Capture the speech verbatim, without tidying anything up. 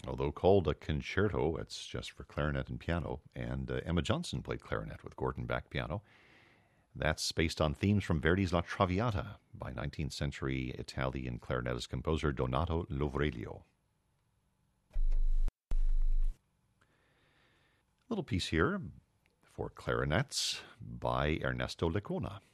Although called a concerto, it's just for clarinet and piano. And uh, Emma Johnson played clarinet with Gordon Beck piano. That's based on themes from Verdi's La Traviata by nineteenth century Italian clarinetist composer Donato Lovrelio. Little piece here for clarinets by Ernesto Lecona.